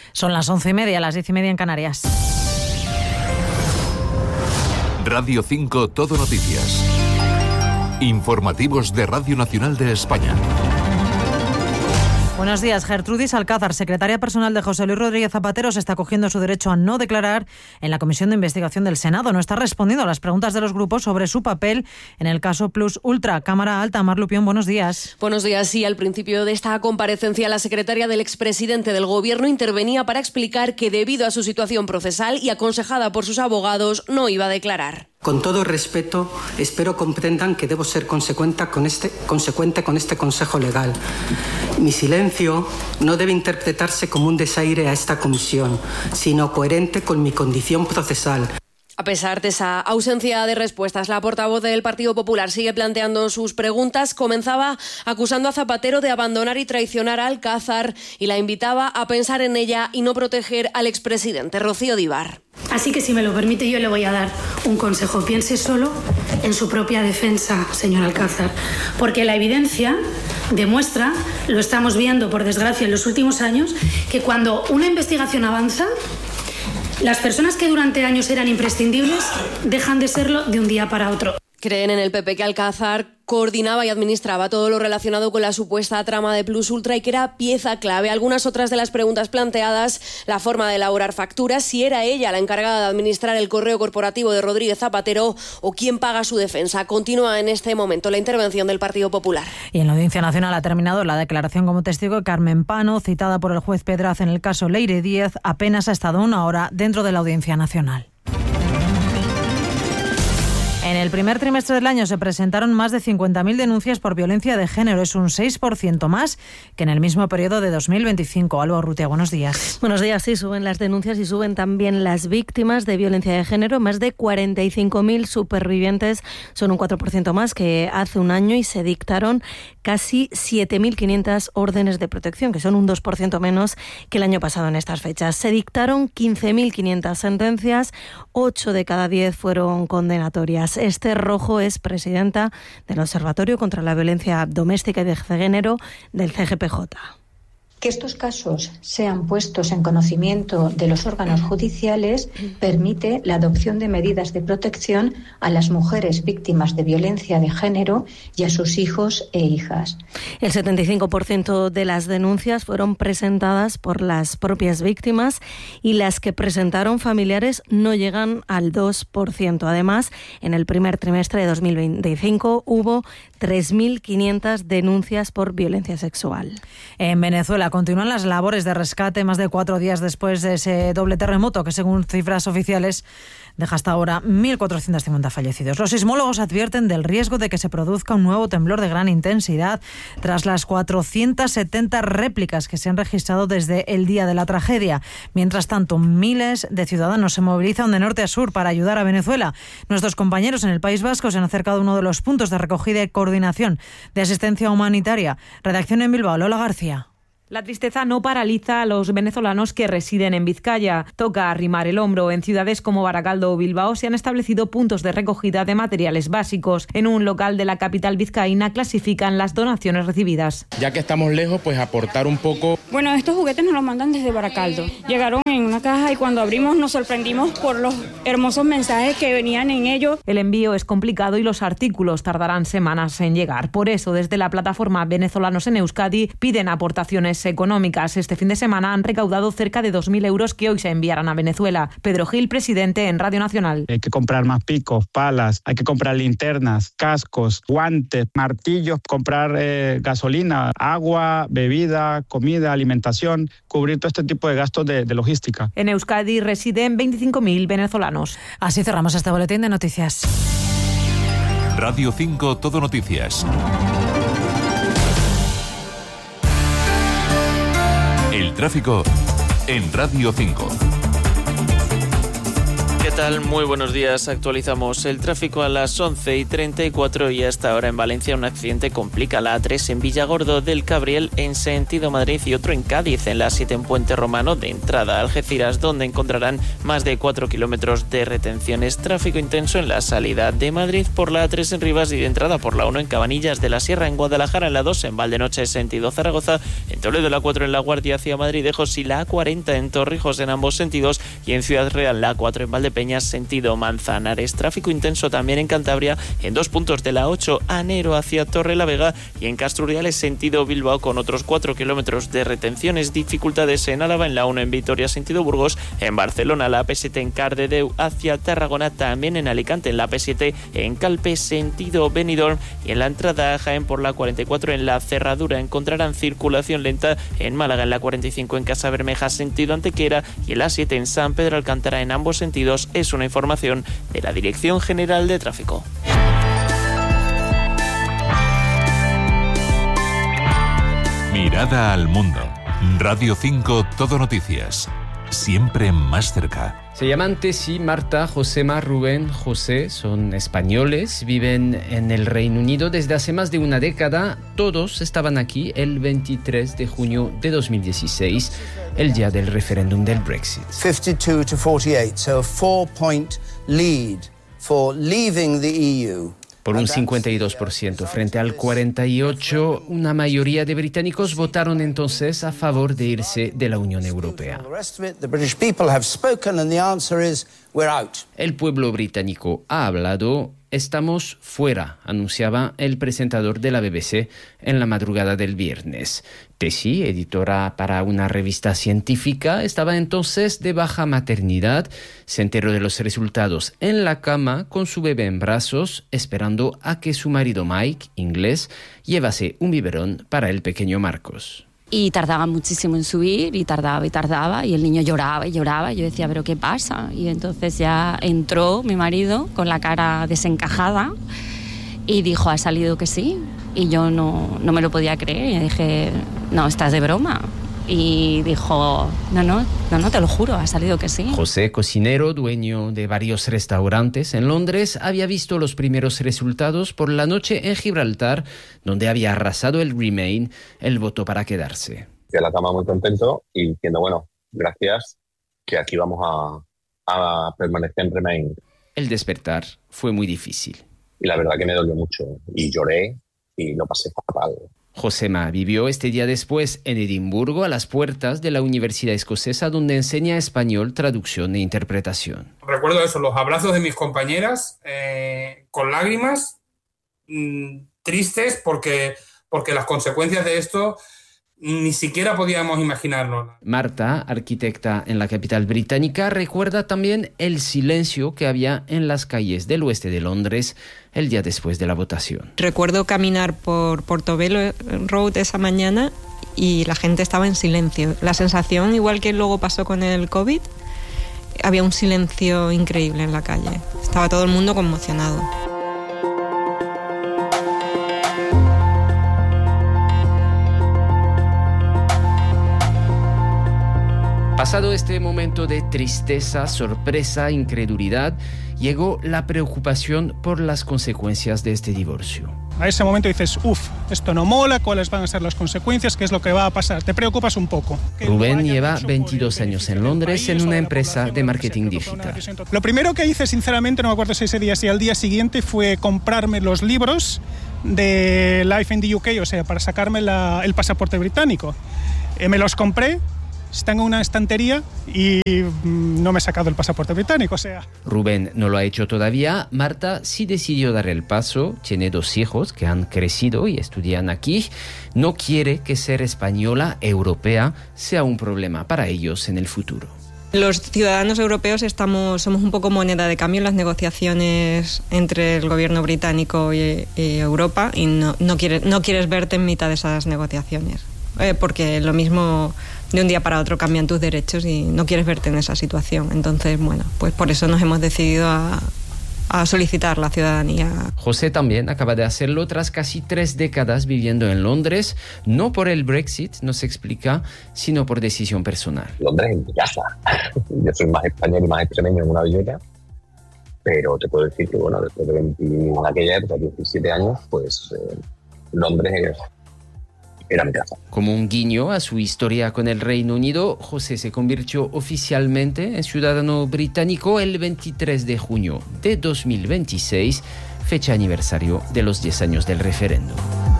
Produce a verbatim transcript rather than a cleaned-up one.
Son las once y media, las diez y media en Canarias. Radio cinco Todo Noticias. Informativos de Radio Nacional de España. Buenos días. Gertrudis Alcázar, secretaria personal de José Luis Rodríguez Zapatero, se está acogiendo su derecho a no declarar en la Comisión de Investigación del Senado. No está respondiendo a las preguntas de los grupos sobre su papel en el caso Plus Ultra. Cámara Alta, Mar Lupión, buenos días. Buenos días. Sí, al principio de esta comparecencia, la secretaria del expresidente del Gobierno intervenía para explicar que debido a su situación procesal y aconsejada por sus abogados, no iba a declarar. Con todo respeto, espero comprendan que debo ser consecuente con este, consecuente con este consejo legal. Mi silencio no debe interpretarse como un desaire a esta comisión, sino coherente con mi condición procesal. A pesar de esa ausencia de respuestas, la portavoz del Partido Popular sigue planteando sus preguntas. Comenzaba acusando a Zapatero de abandonar y traicionar a Alcázar y la invitaba a pensar en ella y no proteger al expresidente. Rocío Díbar. Así que, si me lo permite, yo le voy a dar un consejo. Piense solo en su propia defensa, señor Alcázar, porque la evidencia demuestra, lo estamos viendo por desgracia en los últimos años, que cuando una investigación avanza, las personas que durante años eran imprescindibles dejan de serlo de un día para otro. Creen en el P P que Alcázar coordinaba y administraba todo lo relacionado con la supuesta trama de Plus Ultra y que era pieza clave. Algunas otras de las preguntas planteadas, la forma de elaborar facturas, si era ella la encargada de administrar el correo corporativo de Rodríguez Zapatero o quién paga su defensa. Continúa en este momento la intervención del Partido Popular. Y en la Audiencia Nacional ha terminado la declaración como testigo de Carmen Pano, citada por el juez Pedraz en el caso Leire Díez. Apenas ha estado una hora dentro de la Audiencia Nacional. En el primer trimestre del año se presentaron más de cincuenta mil denuncias por violencia de género. Es un seis por ciento más que en el mismo periodo de dos mil veinticinco. Alba Urrutia, buenos días. Buenos días. Sí, suben las denuncias y suben también las víctimas de violencia de género. Más de cuarenta y cinco mil supervivientes, son un cuatro por ciento más que hace un año, y se dictaron casi siete mil quinientas órdenes de protección, que son un dos por ciento menos que el año pasado en estas fechas. Se dictaron quince mil quinientas sentencias, ocho de cada diez fueron condenatorias. Esther Rojo es presidenta del Observatorio contra la Violencia Doméstica y de Género del C G P J. Que estos casos sean puestos en conocimiento de los órganos judiciales permite la adopción de medidas de protección a las mujeres víctimas de violencia de género y a sus hijos e hijas. El setenta y cinco por ciento de las denuncias fueron presentadas por las propias víctimas y las que presentaron familiares no llegan al dos por ciento. Además, en el primer trimestre de dos mil veinticinco hubo tres mil quinientas denuncias por violencia sexual. En Venezuela continúan las labores de rescate más de cuatro días después de ese doble terremoto que, según cifras oficiales, deja hasta ahora mil cuatrocientos cincuenta fallecidos. Los sismólogos advierten del riesgo de que se produzca un nuevo temblor de gran intensidad tras las cuatrocientas setenta réplicas que se han registrado desde el día de la tragedia. Mientras tanto, miles de ciudadanos se movilizan de norte a sur para ayudar a Venezuela. Nuestros compañeros en el País Vasco se han acercado a uno de los puntos de recogida y coordinación de asistencia humanitaria. Redacción en Bilbao, Lola García. La tristeza no paraliza a los venezolanos que residen en Vizcaya. Toca arrimar el hombro. En ciudades como Baracaldo o Bilbao se han establecido puntos de recogida de materiales básicos. En un local de la capital vizcaína clasifican las donaciones recibidas. Ya que estamos lejos, pues aportar un poco. Bueno, estos juguetes nos los mandan desde Baracaldo. Llegaron en una caja y cuando abrimos nos sorprendimos por los hermosos mensajes que venían en ellos. El envío es complicado y los artículos tardarán semanas en llegar. Por eso, desde la plataforma Venezolanos en Euskadi piden aportaciones económicas. Este fin de semana han recaudado cerca de dos mil euros que hoy se enviarán a Venezuela. Pedro Gil, presidente en Radio Nacional. Hay que comprar más picos, palas, hay que comprar linternas, cascos, guantes, martillos, comprar eh, gasolina, agua, bebida, comida, alimentación, cubrir todo este tipo de gastos de, de logística. En Euskadi residen veinticinco mil venezolanos. Así cerramos este boletín de noticias. Radio cinco Todo Noticias. El tráfico en Radio cinco. ¿Qué tal? Muy buenos días. Actualizamos el tráfico a las once y treinta y cuatro y hasta ahora en Valencia un accidente complica la A tres en Villagordo del Cabriel en sentido Madrid y otro en Cádiz en la siete en Puente Romano de entrada a Algeciras, donde encontrarán más de cuatro kilómetros de retenciones. Tráfico intenso en la salida de Madrid por la A tres en Rivas y de entrada por la uno en Cabanillas de la Sierra, en Guadalajara en la dos en Valdenoche sentido Zaragoza, en Toledo la cuatro en La Guardia hacia Madridejos y la A cuarenta en Torrijos en ambos sentidos y en Ciudad Real la A cuatro en Valdepeñas sentido Manzanares. Tráfico intenso también en Cantabria en dos puntos de la ocho Anero hacia Torrelavega y en Castruriales sentido Bilbao con otros cuatro kilómetros de retenciones. Dificultades en Álava en la uno en Vitoria sentido Burgos, en Barcelona la A P siete en Cardedeu hacia Tarragona, también en Alicante en la A P siete en Calpe sentido Benidorm y en la entrada a Jaén por la cuarenta y cuatro en la Cerradura encontrarán circulación lenta en Málaga en la cuarenta y cinco en Casa Bermeja sentido Antequera y en la siete en San Pedro Alcántara en ambos sentidos. Es una información de la Dirección General de Tráfico. Mirada al mundo. Radio cinco Todo Noticias. Siempre más cerca. Se llaman Tessy, Marta, Josema, Rubén, José. Son españoles, viven en el Reino Unido desde hace más de una década. Todos estaban aquí el veintitrés de junio de dos mil dieciséis, el día del referéndum del Brexit. fifty-two to forty-eight, so a four-point lead for leaving the E U. Por un cincuenta y dos por ciento frente al cuarenta y ocho por ciento, una mayoría de británicos votaron entonces a favor de irse de la Unión Europea. El pueblo británico ha hablado. Estamos fuera, anunciaba el presentador de la B B C en la madrugada del viernes. Tessy, editora para una revista científica, estaba entonces de baja maternidad. Se enteró de los resultados en la cama con su bebé en brazos, esperando a que su marido Mike, inglés, llevase un biberón para el pequeño Marcos. Y tardaba muchísimo en subir, y tardaba y tardaba, y el niño lloraba y lloraba. Y yo decía, ¿pero qué pasa? Y entonces ya entró mi marido con la cara desencajada y dijo, ha salido que sí. Y yo no, no me lo podía creer. Y dije, no, estás de broma. Y dijo, no, no, no, no, te lo juro, ha salido que sí. José, cocinero, dueño de varios restaurantes en Londres, había visto los primeros resultados por la noche en Gibraltar, donde había arrasado el Remain, el voto para quedarse. Fui a la cama muy contento y diciendo, bueno, gracias, que aquí vamos a, a permanecer en Remain. El despertar fue muy difícil. Y la verdad que me dolió mucho y lloré y lo pasé fatal. Josema vivió este día después en Edimburgo, a las puertas de la Universidad Escocesa, donde enseña español, traducción e interpretación. Recuerdo eso, los abrazos de mis compañeras, eh, con lágrimas, mmm, tristes, porque, porque las consecuencias de esto ni siquiera podíamos imaginarlo. Marta, arquitecta en la capital británica, recuerda también el silencio que había en las calles del oeste de Londres el día después de la votación. Recuerdo caminar por Portobello Road esa mañana y la gente estaba en silencio. La sensación, igual que luego pasó con el COVID, había un silencio increíble en la calle. Estaba todo el mundo conmocionado. Pasado este momento de tristeza, sorpresa, incredulidad, llegó la preocupación por las consecuencias de este divorcio. A ese momento dices, uff, esto no mola, ¿cuáles van a ser las consecuencias? ¿Qué es lo que va a pasar? Te preocupas un poco. Rubén no lleva veintidós años en Londres en una empresa de marketing digital. Lo primero que hice, sinceramente, no me acuerdo si ese día, si al día siguiente, fue comprarme los libros de Life in the U K, o sea, para sacarme la, el pasaporte británico. Eh, me los compré. Están en una estantería y no me he sacado el pasaporte británico, o sea... Rubén no lo ha hecho todavía. Marta sí decidió dar el paso. Tiene dos hijos que han crecido y estudian aquí. No quiere que ser española, europea, sea un problema para ellos en el futuro. Los ciudadanos europeos estamos, somos un poco moneda de cambio en las negociaciones entre el gobierno británico y, y Europa y no, no, quieres, no quieres verte en mitad de esas negociaciones. Eh, porque lo mismo de un día para otro cambian tus derechos y no quieres verte en esa situación. Entonces, bueno, pues por eso nos hemos decidido a, a solicitar la ciudadanía. José también acaba de hacerlo tras casi tres décadas viviendo en Londres, no por el Brexit, nos explica, sino por decisión personal. Londres es mi casa. Yo soy más español y más extremeño en una billeta pero te puedo decir que, bueno, después de veinte, en aquella época, diecisiete años, pues eh, Londres era mi casa. Como un guiño a su historia con el Reino Unido, José se convirtió oficialmente en ciudadano británico el veintitrés de junio de dos mil veintiséis, fecha aniversario de los diez años del referéndum.